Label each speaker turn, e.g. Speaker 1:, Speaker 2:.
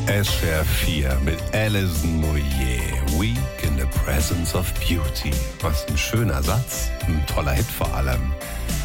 Speaker 1: SWR 4 mit Alison Moyet. Weak in the Presence of Beauty. Was ein schöner Satz. Ein toller Hit vor allem.